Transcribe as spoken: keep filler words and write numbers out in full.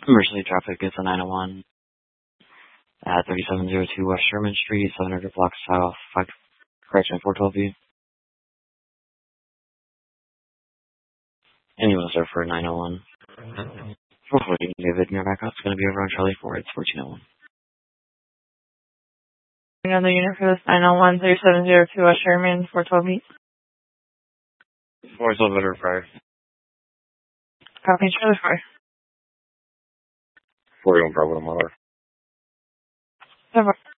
Emergency traffic is a nine oh one at thirty-seven oh two West Sherman Street, seven hundred blocks south, five, correction, four twelve B. Anyone there for nine oh one. Hopefully, David, near back up. It's going to be over on Charlie four. It's fourteen oh one. Another unit for this nine oh one, thirty-seven oh two West Sherman, four twelve B. four twelve better prior. Copy, Charlie four. forty-one Bravo, Mother. Over.